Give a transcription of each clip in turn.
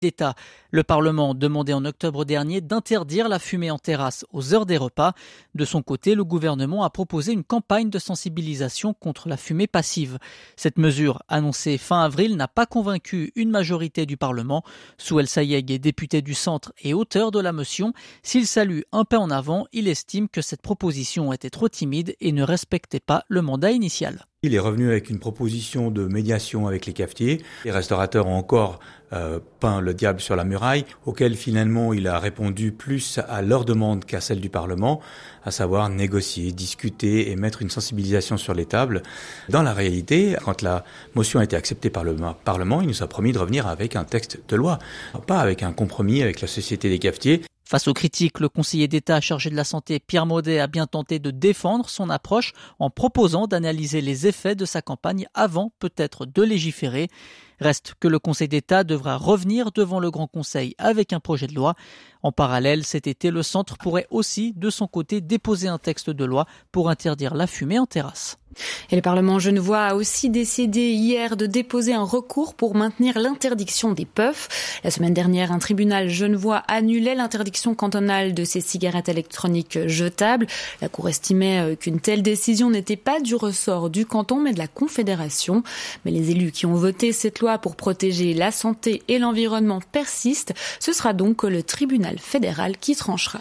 d'État. Le Parlement demandait en octobre dernier d'interdire la fumée en terrasse aux heures des repas. De son côté, le gouvernement a proposé une campagne de sensibilisation contre la fumée passive. Cette mesure, annoncée fin avril, n'a pas convaincu une majorité du Parlement. Souheil Sayeg est député du centre et auteur de la motion. S'il salue un pas en avant, il estime que cette proposition était trop timide et ne respectait pas le mandat initial. Il est revenu avec une proposition de médiation avec les cafetiers. Les restaurateurs ont encore peint le diable sur la muraille, auquel finalement il a répondu plus à leur demande qu'à celle du Parlement, à savoir négocier, discuter et mettre une sensibilisation sur les tables. Dans la réalité, quand la motion a été acceptée par le Parlement, il nous a promis de revenir avec un texte de loi, pas avec un compromis avec la Société des cafetiers. Face aux critiques, le conseiller d'État chargé de la santé, Pierre Maudet, a bien tenté de défendre son approche en proposant d'analyser les effets de sa campagne avant peut-être de légiférer. Reste que le Conseil d'État devra revenir devant le Grand Conseil avec un projet de loi. En parallèle, cet été, le centre pourrait aussi, de son côté, déposer un texte de loi pour interdire la fumée en terrasse. Et le Parlement genevois a aussi décidé hier de déposer un recours pour maintenir l'interdiction des puffs. La semaine dernière, un tribunal genevois annulait l'interdiction cantonale de ces cigarettes électroniques jetables. La Cour estimait qu'une telle décision n'était pas du ressort du canton, mais de la Confédération. Mais les élus qui ont voté cette loi pour protéger la santé et l'environnement persistent. Ce sera donc le tribunal fédéral qui tranchera.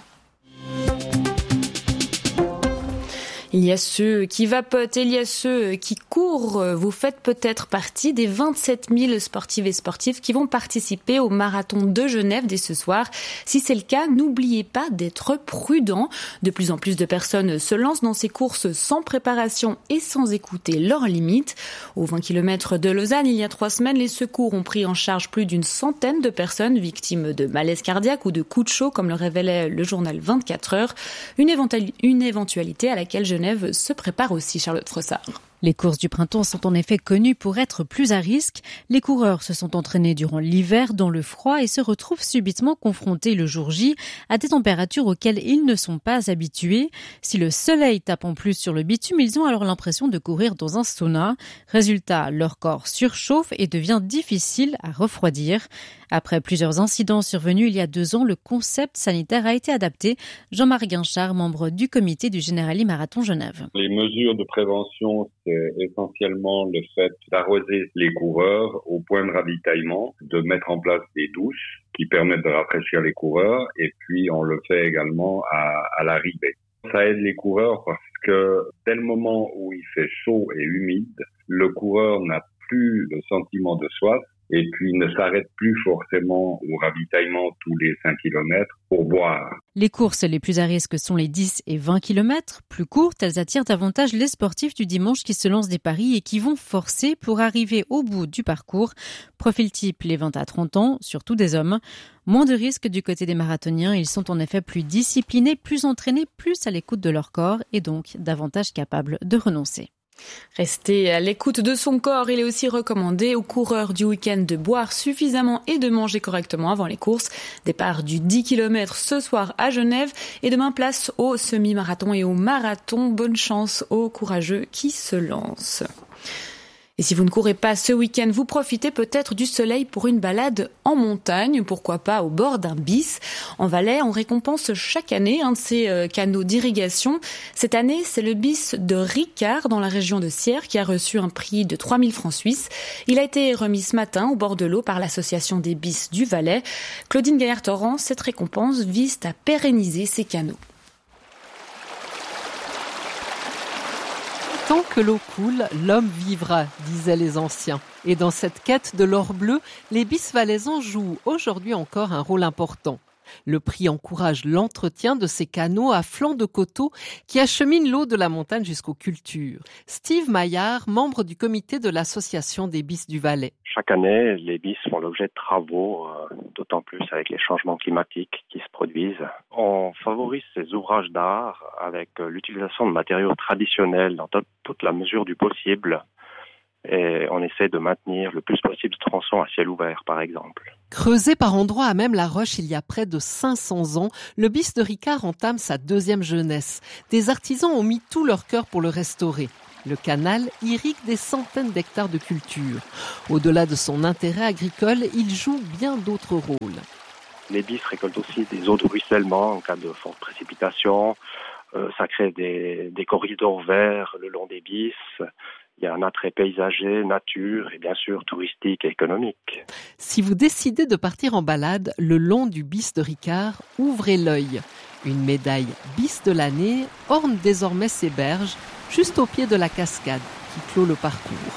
Il y a ceux qui vapotent, il y a ceux qui courent. Vous faites peut-être partie des 27 000 sportives et sportifs qui vont participer au marathon de Genève dès ce soir. Si c'est le cas, n'oubliez pas d'être prudent. De plus en plus de personnes se lancent dans ces courses sans préparation et sans écouter leurs limites. Aux 20 km de Lausanne, il y a 3 semaines, les secours ont pris en charge plus d'une centaine de personnes victimes de malaise cardiaque ou de coups de chaud, comme le révélait le journal 24 heures. Une éventualité à laquelle Genève se prépare aussi, Charlotte Frossard. Les courses du printemps sont en effet connues pour être plus à risque. Les coureurs se sont entraînés durant l'hiver dans le froid et se retrouvent subitement confrontés le jour J à des températures auxquelles ils ne sont pas habitués. Si le soleil tape en plus sur le bitume, ils ont alors l'impression de courir dans un sauna. Résultat, leur corps surchauffe et devient difficile à refroidir. Après plusieurs incidents survenus il y a 2 ans, le concept sanitaire a été adapté. Jean-Marc Guinchard, membre du comité du Generali Marathon Genève. Les mesures de prévention, c'est essentiellement le fait d'arroser les coureurs au point de ravitaillement, de mettre en place des douches qui permettent de rafraîchir les coureurs, et puis on le fait également à l'arrivée. Ça aide les coureurs parce que dès le moment où il fait chaud et humide, le coureur n'a plus le sentiment de soif et puis ne s'arrête plus forcément au ravitaillement tous les 5 km pour boire. Les courses les plus à risque sont les 10 et 20 km. Plus courtes, elles attirent davantage les sportifs du dimanche qui se lancent des paris et qui vont forcer pour arriver au bout du parcours. Profil type, les 20 à 30 ans, surtout des hommes. Moins de risques du côté des marathoniens, ils sont en effet plus disciplinés, plus entraînés, plus à l'écoute de leur corps et donc davantage capables de renoncer. Rester à l'écoute de son corps, il est aussi recommandé aux coureurs du week-end de boire suffisamment et de manger correctement avant les courses. Départ du 10 km ce soir à Genève et demain place au semi-marathon et au marathon. Bonne chance aux courageux qui se lancent. Et si vous ne courez pas ce week-end, vous profitez peut-être du soleil pour une balade en montagne, pourquoi pas au bord d'un bis. En Valais, on récompense chaque année un de ces canaux d'irrigation. Cette année, c'est le bis de Ricard dans la région de Sierre qui a reçu un prix de 3 000 francs suisses. Il a été remis ce matin au bord de l'eau par l'association des bis du Valais. Claudine Gaillard-Torrent, cette récompense vise à pérenniser ces canaux. Tant que l'eau coule, l'homme vivra, disaient les anciens. Et dans cette quête de l'or bleu, les bis valaisans jouent aujourd'hui encore un rôle important. Le prix encourage l'entretien de ces canaux à flanc de coteaux qui acheminent l'eau de la montagne jusqu'aux cultures. Steve Maillard, membre du comité de l'association des bis du Valais. Chaque année, les bis font l'objet de travaux, d'autant plus avec les changements climatiques qui se produisent. On favorise ces ouvrages d'art avec l'utilisation de matériaux traditionnels dans toute la mesure du possible. Et on essaie de maintenir le plus possible ce tronçon à ciel ouvert, par exemple. Creusé par endroits à même la roche il y a près de 500 ans, le bis de Ricard entame sa 2e jeunesse. Des artisans ont mis tout leur cœur pour le restaurer. Le canal irrigue des centaines d'hectares de cultures. Au-delà de son intérêt agricole, il joue bien d'autres rôles. Les bys récoltent aussi des eaux de ruissellement en cas de forte précipitation. Ça crée des corridors verts le long des bys. Il y a un attrait paysager, nature et bien sûr touristique et économique. Si vous décidez de partir en balade le long du bis de Ricard, ouvrez l'œil. Une médaille bis de l'année orne désormais ces berges, juste au pied de la cascade qui clôt le parcours.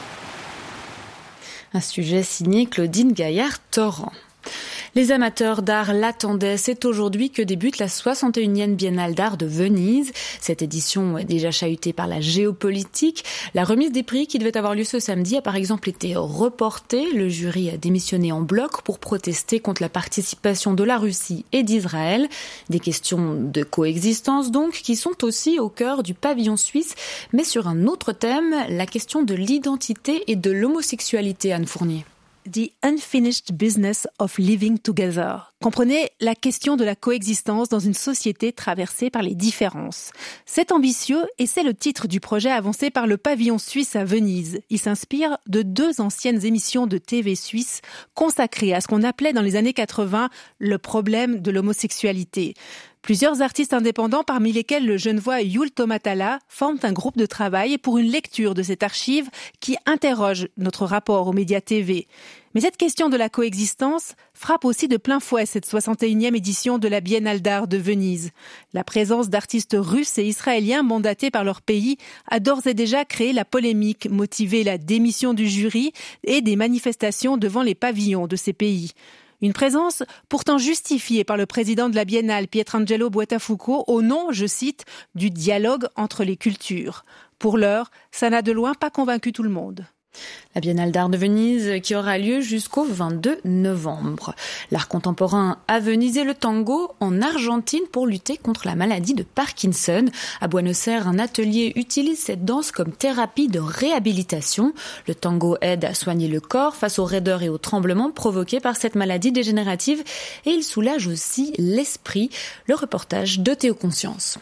Un sujet signé Claudine Gaillard-Torrent. Les amateurs d'art l'attendaient. C'est aujourd'hui que débute la 61e Biennale d'art de Venise. Cette édition est déjà chahutée par la géopolitique. La remise des prix qui devait avoir lieu ce samedi a par exemple été reportée. Le jury a démissionné en bloc pour protester contre la participation de la Russie et d'Israël. Des questions de coexistence donc qui sont aussi au cœur du pavillon suisse, mais sur un autre thème, la question de l'identité et de l'homosexualité, Anne Fournier. The Unfinished Business of Living Together. Comprenez la question de la coexistence dans une société traversée par les différences. C'est ambitieux et c'est le titre du projet avancé par le pavillon suisse à Venise. Il s'inspire de 2 anciennes émissions de TV suisse consacrées à ce qu'on appelait dans les années 80 le problème de l'homosexualité. Plusieurs artistes indépendants, parmi lesquels le genevois Yul Tomatala, forment un groupe de travail pour une lecture de cette archive qui interroge notre rapport aux médias TV. Mais cette question de la coexistence frappe aussi de plein fouet cette 61e édition de la Biennale d'art de Venise. La présence d'artistes russes et israéliens mandatés par leur pays a d'ores et déjà créé la polémique, motivé la démission du jury et des manifestations devant les pavillons de ces pays. Une présence pourtant justifiée par le président de la Biennale, Pietrangelo Buotafuoco, au nom, je cite, du dialogue entre les cultures. Pour l'heure, ça n'a de loin pas convaincu tout le monde. La Biennale d'art de Venise qui aura lieu jusqu'au 22 novembre. L'art contemporain à Venise et le tango en Argentine pour lutter contre la maladie de Parkinson. À Buenos Aires, un atelier utilise cette danse comme thérapie de réhabilitation. Le tango aide à soigner le corps face aux raideurs et aux tremblements provoqués par cette maladie dégénérative et il soulage aussi l'esprit. Le reportage de Théo Conscience.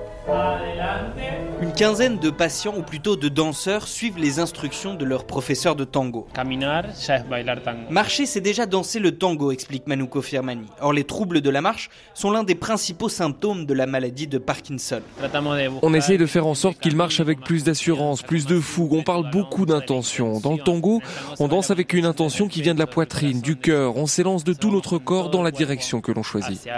Une quinzaine de patients, ou plutôt de danseurs, suivent les instructions de leur professeur de tango. Marcher, c'est déjà danser le tango, explique Manuco Firmani. Or, les troubles de la marche sont l'un des principaux symptômes de la maladie de Parkinson. On essaye de faire en sorte qu'il marche avec plus d'assurance, plus de fougue. On parle beaucoup d'intention. Dans le tango, on danse avec une intention qui vient de la poitrine, du cœur. On s'élance de tout notre corps dans la direction que l'on choisit.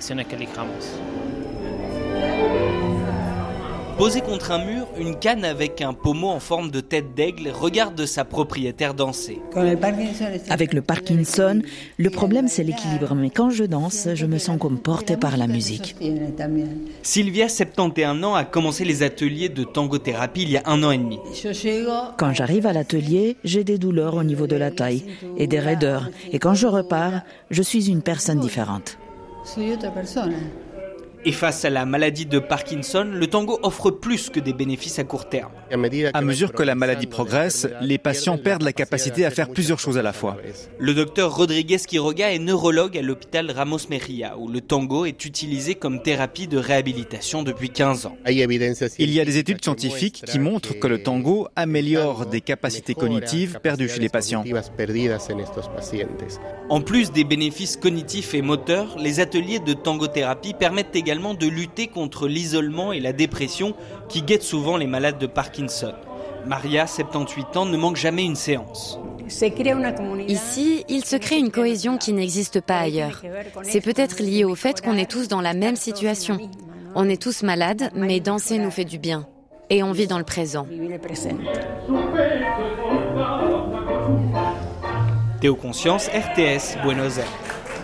Posée contre un mur, une canne avec un pommeau en forme de tête d'aigle regarde sa propriétaire danser. Avec le Parkinson, le problème c'est l'équilibre, mais quand je danse, je me sens comme portée par la musique. Sylvia, 71 ans, a commencé les ateliers de tangothérapie il y a 1 an et demi. Quand j'arrive à l'atelier, j'ai des douleurs au niveau de la taille et des raideurs. Et quand je repars, je suis une personne différente. Et face à la maladie de Parkinson, le tango offre plus que des bénéfices à court terme. À mesure que la maladie progresse, les patients perdent la capacité à faire plusieurs choses à la fois. Le docteur Rodriguez Quiroga est neurologue à l'hôpital Ramos Mejia, où le tango est utilisé comme thérapie de réhabilitation depuis 15 ans. Il y a des études scientifiques qui montrent que le tango améliore des capacités cognitives perdues chez les patients. En plus des bénéfices cognitifs et moteurs, les ateliers de tangothérapie permettent également de lutter contre l'isolement et la dépression qui guettent souvent les malades de Parkinson. Maria, 78 ans, ne manque jamais une séance. Ici, il se crée une cohésion qui n'existe pas ailleurs. C'est peut-être lié au fait qu'on est tous dans la même situation. On est tous malades, mais danser nous fait du bien. Et on vit dans le présent. Théo Conscience, RTS, Buenos Aires.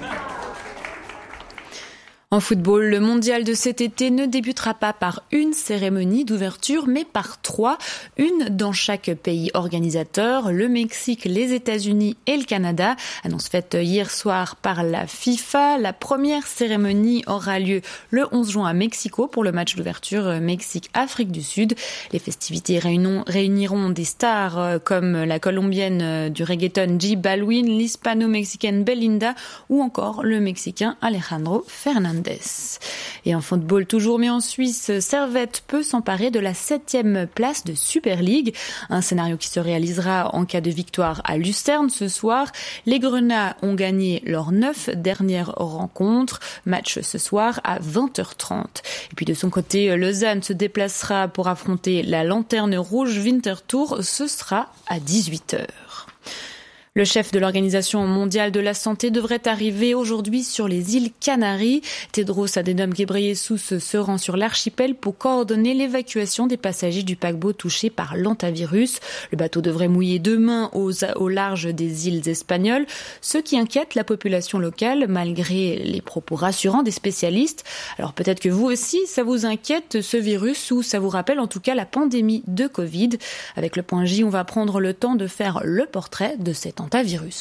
En football, le mondial de cet été ne débutera pas par une cérémonie d'ouverture, mais par 3, une dans chaque pays organisateur, le Mexique, les États-Unis et le Canada. Annonce faite hier soir par la FIFA. La première cérémonie aura lieu le 11 juin à Mexico pour le match d'ouverture Mexique-Afrique du Sud. Les festivités réuniront des stars comme la colombienne du reggaeton J Balvin, l'hispano-mexicaine Belinda ou encore le mexicain Alejandro Fernández. Fernandes. Et en football toujours, mais en Suisse, Servette peut s'emparer de la 7e place de Super League. Un scénario qui se réalisera en cas de victoire à Lucerne ce soir. Les Grenats ont gagné leurs 9 dernières rencontres. Match ce soir à 20h30. Et puis de son côté, Lausanne se déplacera pour affronter la Lanterne Rouge Winterthur. Ce sera à 18h. Le chef de l'Organisation mondiale de la santé devrait arriver aujourd'hui sur les îles Canaries. Tedros Adhanom Ghebreyesus se rend sur l'archipel pour coordonner l'évacuation des passagers du paquebot touché par l'hantavirus. Le bateau devrait mouiller demain au large des îles espagnoles, ce qui inquiète la population locale malgré les propos rassurants des spécialistes. Alors peut-être que vous aussi, ça vous inquiète ce virus ou ça vous rappelle en tout cas la pandémie de Covid. Avec le point J, on va prendre le temps de faire le portrait de cet hantavirus.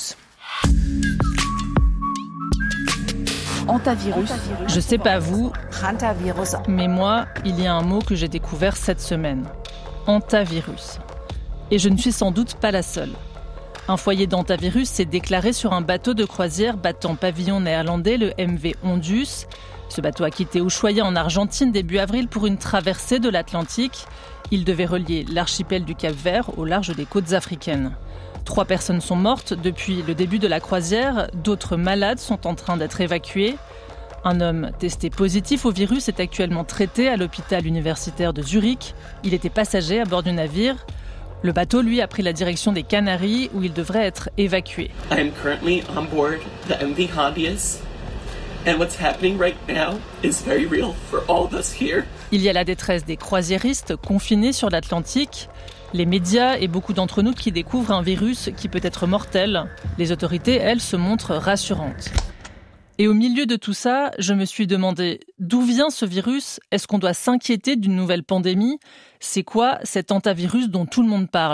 Hantavirus. Je sais pas vous, mais moi, il y a un mot que j'ai découvert cette semaine. Hantavirus. Et je ne suis sans doute pas la seule. Un foyer d'hantavirus s'est déclaré sur un bateau de croisière battant pavillon néerlandais, le MV Ondus. Ce bateau a quitté Ushuaia en Argentine début avril pour une traversée de l'Atlantique. Il devait relier l'archipel du Cap-Vert au large des côtes africaines. 3 personnes sont mortes depuis le début de la croisière. D'autres malades sont en train d'être évacués. Un homme testé positif au virus est actuellement traité à l'hôpital universitaire de Zurich. Il était passager à bord du navire. Le bateau, lui, a pris la direction des Canaries où il devrait être évacué. I am currently on board the MV Hondius. And what's happening right now is very real for all of us here. Il y a la détresse des croisiéristes confinés sur l'Atlantique, les médias et beaucoup d'entre nous qui découvrent un virus qui peut être mortel. Les autorités, elles, se montrent rassurantes. Et au milieu de tout ça, je me suis demandé d'où vient ce virus ? Est-ce qu'on doit s'inquiéter d'une nouvelle pandémie ? C'est quoi cet hantavirus dont tout le monde parle ?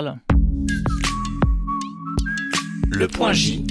Le point J.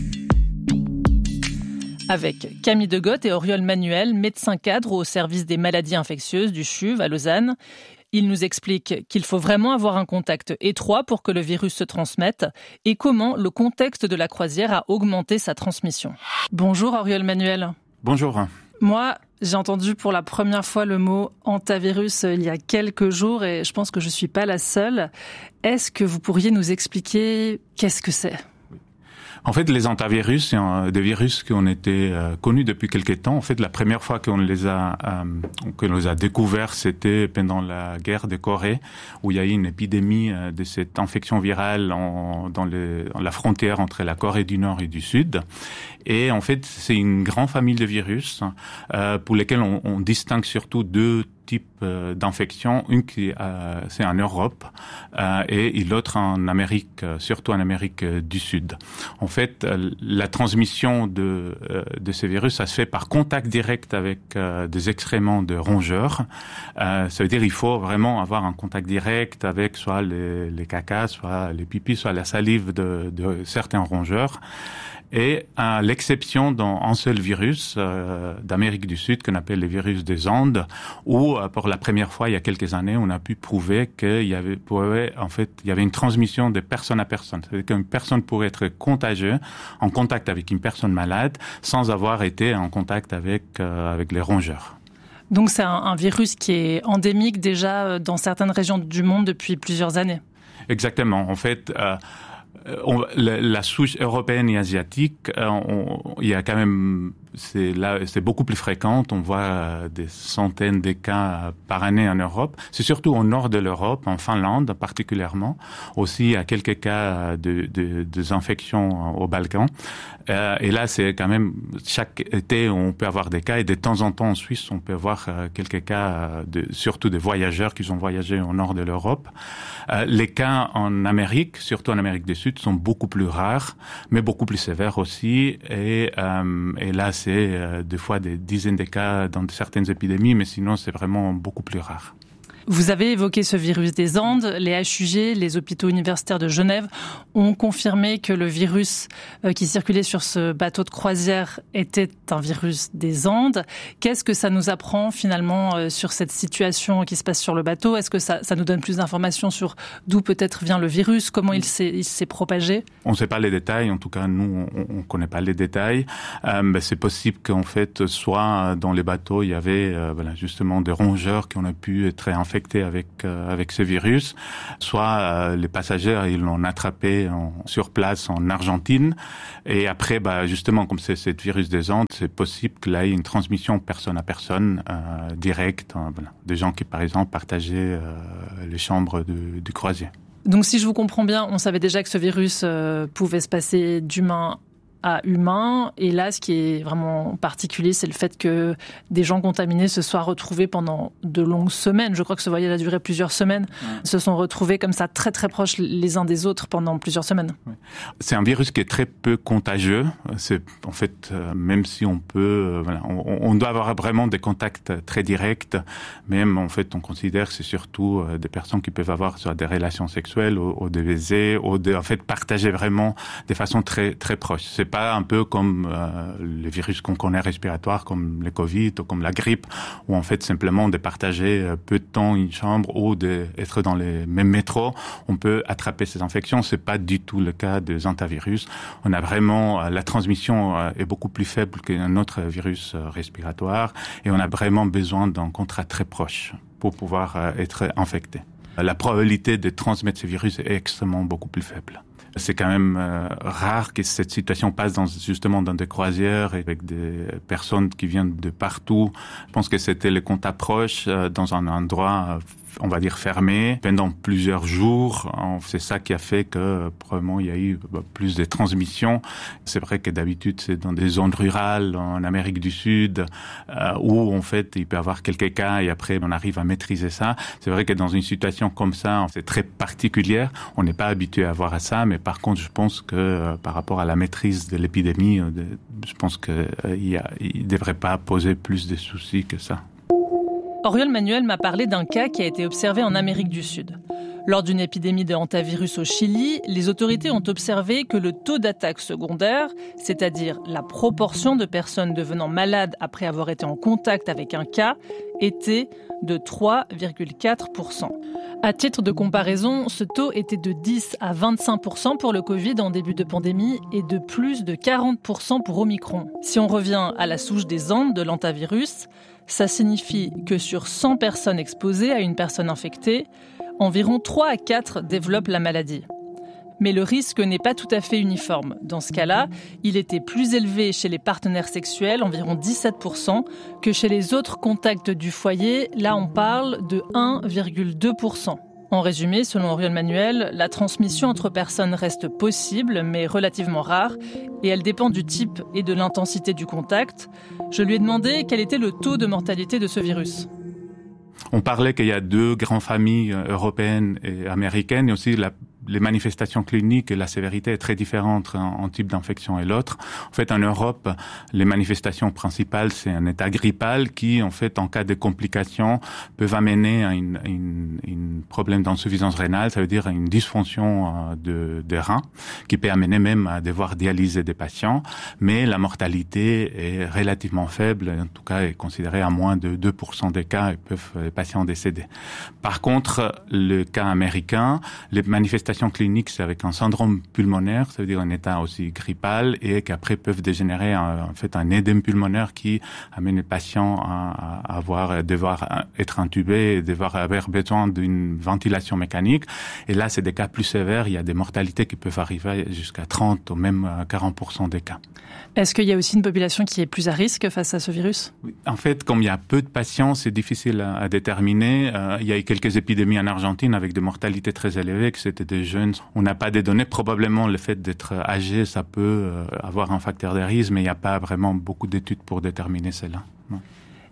Avec Camille Degotte et Auriol Manuel, médecins cadres au service des maladies infectieuses du CHUV à Lausanne. Ils nous expliquent qu'il faut vraiment avoir un contact étroit pour que le virus se transmette et comment le contexte de la croisière a augmenté sa transmission. Bonjour Auriol Manuel. Bonjour. Moi, j'ai entendu pour la première fois le mot hantavirus il y a quelques jours et je pense que je ne suis pas la seule. Est-ce que vous pourriez nous expliquer qu'est-ce que c'est ? En fait, les hantavirus, c'est des virus qui ont été connus depuis quelque temps. En fait, la première fois qu'on les a découverts, c'était pendant la guerre de Corée, où il y a eu une épidémie de cette infection virale dans la frontière entre la Corée du Nord et du Sud. Et en fait, c'est une grande famille de virus pour lesquels on distingue surtout 2 types d'infections. Une qui c'est en Europe et l'autre en Amérique, surtout en Amérique du Sud. En fait, la transmission de ces virus, ça se fait par contact direct avec des excréments de rongeurs. Ça veut dire il faut vraiment avoir un contact direct avec soit les cacas, soit les pipis, soit la salive de certains rongeurs. Et à l'exception dans un seul virus d'Amérique du Sud qu'on appelle le virus des Andes, où pour la première fois il y a quelques années on a pu prouver qu'il y avait une transmission de personne à personne. C'est-à-dire qu'une personne pourrait être contagieuse en contact avec une personne malade sans avoir été en contact avec les rongeurs. Donc c'est un virus qui est endémique déjà dans certaines régions du monde depuis plusieurs années. Exactement. En fait, la souche européenne et asiatique, il y a quand même, c'est beaucoup plus fréquent. On voit des centaines de cas par année en Europe. C'est surtout au nord de l'Europe, en Finlande particulièrement. Aussi, il y a quelques cas de infections aux Balkans. Et là, c'est quand même, chaque été, on peut avoir des cas. Et de temps en temps, en Suisse, on peut avoir quelques cas, surtout de voyageurs qui ont voyagé au nord de l'Europe. Les cas en Amérique, surtout en Amérique du Sud, sont beaucoup plus rares, mais beaucoup plus sévères aussi. Et là, c'est des fois des dizaines de cas dans certaines épidémies, mais sinon, c'est vraiment beaucoup plus rare. Vous avez évoqué ce virus des Andes. Les HUG, les hôpitaux universitaires de Genève, ont confirmé que le virus qui circulait sur ce bateau de croisière était un virus des Andes. Qu'est-ce que ça nous apprend finalement sur cette situation qui se passe sur le bateau? Est-ce que ça nous donne plus d'informations sur d'où peut-être vient le virus, comment il s'est propagé? On ne sait pas les détails, en tout cas nous on ne connaît pas les détails. C'est possible qu'en fait soit dans les bateaux il y avait justement des rongeurs qui ont pu être infectés avec ce virus, soit les passagers ils l'ont attrapé sur place en Argentine, et après justement comme c'est ce virus des Andes, c'est possible qu'il y ait une transmission personne à personne directe, des gens qui par exemple partageaient les chambres du croisier. Donc si je vous comprends bien, on savait déjà que ce virus pouvait se passer d'humain à humain. Et là, ce qui est vraiment particulier, c'est le fait que des gens contaminés se soient retrouvés pendant de longues semaines. Je crois que ce voyage a duré plusieurs semaines. Se sont retrouvés comme ça très très proches les uns des autres pendant plusieurs semaines. C'est un virus qui est très peu contagieux. C'est en fait, même si on peut, on doit avoir vraiment des contacts très directs. Même en fait, on considère que c'est surtout des personnes qui peuvent avoir soit des relations sexuelles ou des baisers, ou en fait partager vraiment de façon très très proche. C'est pas un peu comme les virus qu'on connaît respiratoires, comme le Covid ou comme la grippe, où en fait simplement de partager peu de temps une chambre ou d'être dans les mêmes métros, on peut attraper ces infections. C'est pas du tout le cas des hantavirus. On a vraiment, la transmission est beaucoup plus faible qu'un autre virus respiratoire, et on a vraiment besoin d'un contact très proche pour pouvoir être infecté. La probabilité de transmettre ce virus est extrêmement beaucoup plus faible. C'est quand même rare que cette situation passe justement dans des croisières avec des personnes qui viennent de partout. Je pense que c'était le contact proche dans un endroit, on va dire fermé, pendant plusieurs jours. C'est ça qui a fait que probablement il y a eu plus de transmission. C'est vrai que d'habitude c'est dans des zones rurales en Amérique du Sud où en fait il peut y avoir quelques cas et après on arrive à maîtriser ça. C'est vrai que dans une situation comme ça, c'est très particulière. On n'est pas habitué à voir à ça, mais par contre je pense que par rapport à la maîtrise de l'épidémie, je pense qu'il ne devrait pas poser plus de soucis que ça. Oriol Manuel m'a parlé d'un cas qui a été observé en Amérique du Sud. Lors d'une épidémie de hantavirus au Chili, les autorités ont observé que le taux d'attaque secondaire, c'est-à-dire la proportion de personnes devenant malades après avoir été en contact avec un cas, était de 3,4%. À titre de comparaison, ce taux était de 10 à 25% pour le Covid en début de pandémie et de plus de 40% pour Omicron. Si on revient à la souche des Andes de l'hantavirus, ça signifie que sur 100 personnes exposées à une personne infectée, environ 3 à 4 développent la maladie. Mais le risque n'est pas tout à fait uniforme. Dans ce cas-là, il était plus élevé chez les partenaires sexuels, environ 17%, que chez les autres contacts du foyer. Là, on parle de 1,2%. En résumé, selon Oriol Manuel, la transmission entre personnes reste possible, mais relativement rare, et elle dépend du type et de l'intensité du contact. Je lui ai demandé quel était le taux de mortalité de ce virus. On parlait qu'il y a 2 grandes familles européennes et américaines, et aussi les manifestations cliniques et la sévérité est très différente en type d'infection et l'autre. En fait, en Europe, les manifestations principales, c'est un état grippal qui, en fait, en cas de complications, peuvent amener à une problème d'insuffisance rénale, ça veut dire une dysfonction des reins, qui peut amener même à devoir dialyser des patients. Mais la mortalité est relativement faible, en tout cas est considérée à moins de 2% des cas et les patients décéder. Par contre, le cas américain, les manifestations cliniques, c'est avec un syndrome pulmonaire, ça veut dire un état aussi grippal, et qu'après peuvent dégénérer en fait un édème pulmonaire qui amène les patients à devoir être intubés et devoir avoir besoin d'une ventilation mécanique. Et là, c'est des cas plus sévères. Il y a des mortalités qui peuvent arriver jusqu'à 30 ou même 40% des cas. Est-ce qu'il y a aussi une population qui est plus à risque face à ce virus? Oui. En fait, comme il y a peu de patients, c'est difficile à déterminer. Il y a eu quelques épidémies en Argentine avec des mortalités très élevées, que c'était des jeunes. On n'a pas de données. Probablement, le fait d'être âgé, ça peut avoir un facteur de risque, mais il n'y a pas vraiment beaucoup d'études pour déterminer cela. Non.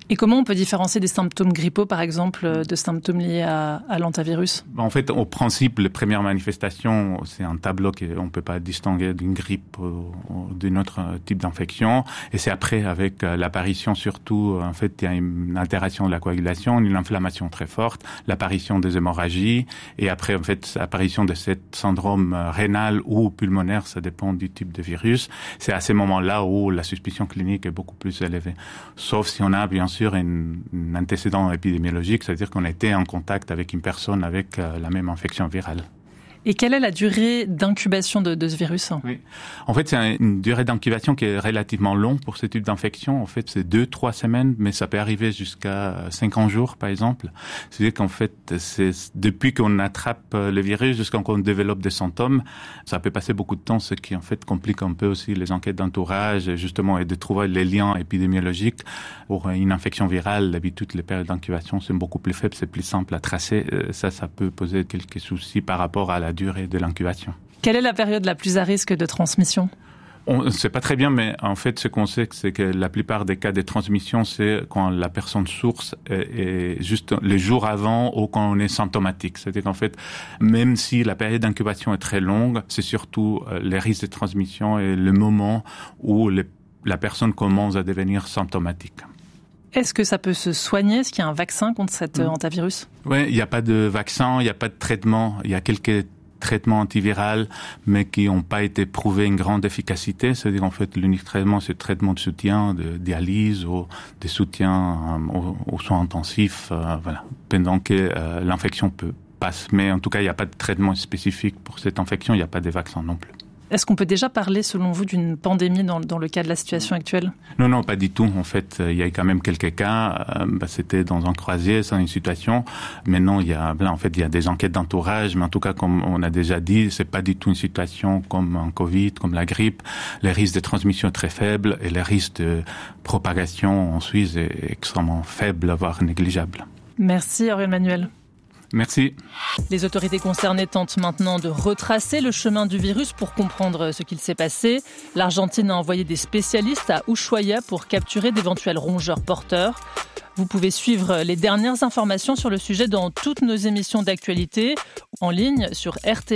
Et comment on peut différencier des symptômes grippaux, par exemple, de symptômes liés à l'hantavirus? En fait, au principe, les premières manifestations, c'est un tableau qu'on ne peut pas distinguer d'une grippe ou d'un autre type d'infection. Et c'est après, avec l'apparition surtout, en fait, il y a une altération de la coagulation, une inflammation très forte, l'apparition des hémorragies, et après, en fait, l'apparition de ce syndrome rénal ou pulmonaire, ça dépend du type de virus. C'est à ces moments-là où la suspicion clinique est beaucoup plus élevée. Sauf si on a, bien sûr, un antécédent épidémiologique, c'est-à-dire qu'on a été en contact avec une personne avec la même infection virale. Et quelle est la durée d'incubation de ce virus? Oui. En fait, c'est une durée d'incubation qui est relativement longue pour ce type d'infection. En fait, c'est 2-3 semaines, mais ça peut arriver jusqu'à 50 jours, par exemple. C'est-à-dire qu'en fait, c'est depuis qu'on attrape le virus jusqu'à qu'on développe des symptômes, ça peut passer beaucoup de temps, ce qui en fait complique un peu aussi les enquêtes d'entourage, justement, et de trouver les liens épidémiologiques. Pour une infection virale, d'habitude, les périodes d'incubation sont beaucoup plus faibles, c'est plus simple à tracer. Ça peut poser quelques soucis par rapport à la durée de l'incubation. Quelle est la période la plus à risque de transmission? On ne sait pas très bien, mais en fait, ce qu'on sait, c'est que la plupart des cas de transmission, c'est quand la personne source est juste les jours avant ou quand on est symptomatique. C'est-à-dire qu'en fait, même si la période d'incubation est très longue, c'est surtout les risques de transmission et le moment où la personne commence à devenir symptomatique. Est-ce que ça peut se soigner? Est-ce qu'il y a un vaccin contre cet hantavirus? Oui, il n'y a pas de vaccin, il n'y a pas de traitement. Il y a quelques traitements antiviraux, mais qui n'ont pas été prouvés une grande efficacité. C'est-à-dire, en fait, l'unique traitement, c'est le traitement de soutien, de dialyse ou des soutiens aux soins intensifs, voilà, pendant que l'infection passe. Mais en tout cas, il n'y a pas de traitement spécifique pour cette infection, il n'y a pas de vaccin non plus. Est-ce qu'on peut déjà parler, selon vous, d'une pandémie dans le cas de la situation actuelle? Non, pas du tout. En fait, il y a quand même quelques cas. C'était dans un croisier, c'est une situation. Maintenant, il y a des enquêtes d'entourage, mais en tout cas, comme on a déjà dit, c'est pas du tout une situation comme un Covid, comme la grippe. Les risques de transmission sont très faibles et les risques de propagation en Suisse est extrêmement faible, voire négligeable. Merci, Aurélien Manuel. Merci. Les autorités concernées tentent maintenant de retracer le chemin du virus pour comprendre ce qu'il s'est passé. L'Argentine a envoyé des spécialistes à Ushuaia pour capturer d'éventuels rongeurs porteurs. Vous pouvez suivre les dernières informations sur le sujet dans toutes nos émissions d'actualité, en ligne sur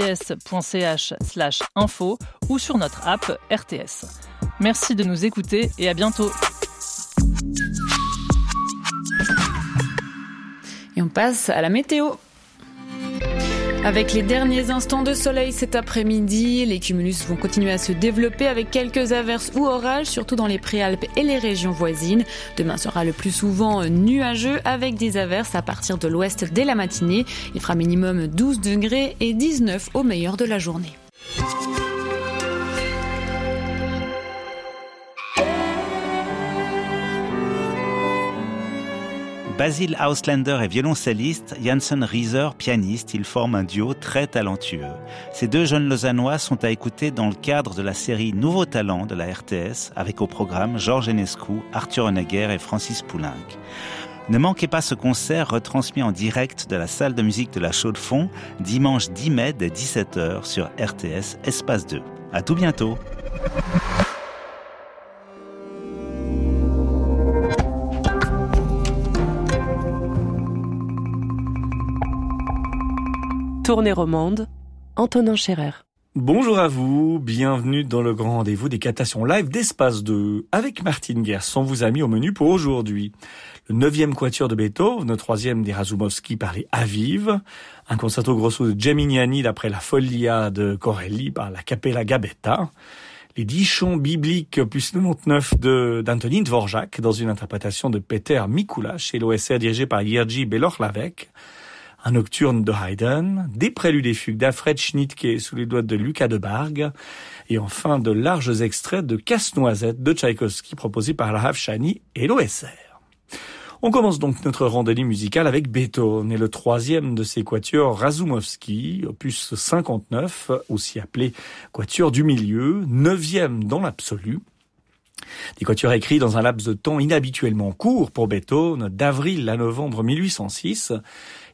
rts.ch/info ou sur notre app RTS. Merci de nous écouter et à bientôt. Et on passe à la météo. Avec les derniers instants de soleil cet après-midi, les cumulus vont continuer à se développer avec quelques averses ou orages, surtout dans les Préalpes et les régions voisines. Demain sera le plus souvent nuageux avec des averses à partir de l'ouest dès la matinée. Il fera minimum 12 degrés et 19 au meilleur de la journée. Basil Auslander est violoncelliste, Janssen Rieser pianiste. Ils forment un duo très talentueux. Ces deux jeunes Lausannois sont à écouter dans le cadre de la série Nouveaux Talents de la RTS, avec au programme Georges Enescu, Arthur Honegger et Francis Poulenc. Ne manquez pas ce concert retransmis en direct de la salle de musique de la Chaux-de-Fonds, dimanche 10 mai dès 17h sur RTS Espace 2. À tout bientôt. Tournée romande, Antonin Scherer. Bonjour à vous, bienvenue dans le grand rendez-vous des captations live d'Espace 2. Avec Martine Gerson, vous a mis au menu pour aujourd'hui le 9e quatuor de Beethoven, le 3e des Razumowski par les Aviv, un concerto grosso de Gemignani d'après la Follia de Corelli par la Capella Gabetta, les 10 chants bibliques plus 99 d'Antonin Dvorak dans une interprétation de Peter Mikula chez l'OSR dirigé par Jerzy Belorlavec, un nocturne de Haydn, des préludes et fugues d'Alfred Schnittke sous les doigts de Lucas de Bargue, et enfin de larges extraits de Casse-Noisette de Tchaïkovski proposés par la Havshani et l'OSR. On commence donc notre randonnée musicale avec Beethoven et le 3e de ses quatuors Razumowski, opus 59, aussi appelé quatuor du milieu, 9e dans l'absolu. Des quatuors écrits dans un laps de temps inhabituellement court pour Beethoven, d'avril à novembre 1806.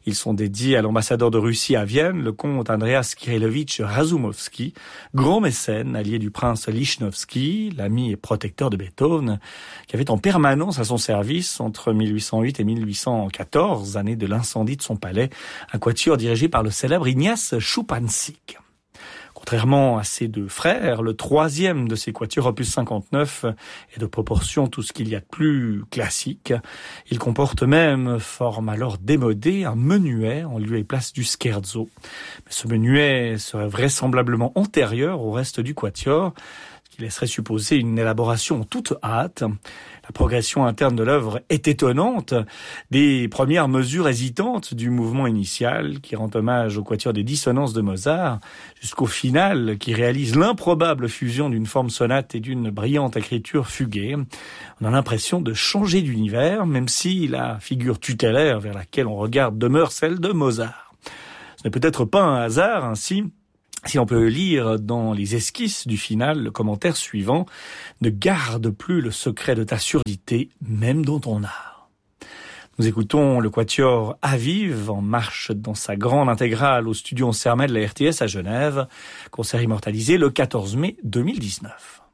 Ils sont dédiés à l'ambassadeur de Russie à Vienne, le comte Andreas Kirillovitch Razumovsky, grand mécène, allié du prince Lichnowsky, l'ami et protecteur de Beethoven, qui avait en permanence à son service, entre 1808 et 1814, année de l'incendie de son palais, un quatuor dirigé par le célèbre Ignace Schupanzig. Contrairement à ses deux frères, le troisième de ces quatuors, opus 59, est de proportion tout ce qu'il y a de plus classique. Il comporte même, forme alors démodée, un menuet en lieu et place du scherzo. Mais ce menuet serait vraisemblablement antérieur au reste du quatuor, ce qui laisserait supposer une élaboration en toute hâte. La progression interne de l'œuvre est étonnante, des premières mesures hésitantes du mouvement initial qui rend hommage au quatuor des dissonances de Mozart, jusqu'au final qui réalise l'improbable fusion d'une forme sonate et d'une brillante écriture fuguée. On a l'impression de changer d'univers, même si la figure tutélaire vers laquelle on regarde demeure celle de Mozart. Ce n'est peut-être pas un hasard ainsi, si on peut lire dans les esquisses du final le commentaire suivant « Ne garde plus le secret de ta surdité, même dans ton art ». Nous écoutons le quatuor Aviv en marche dans sa grande intégrale au studio Ansermet de la RTS à Genève, concert immortalisé le 14 mai 2019.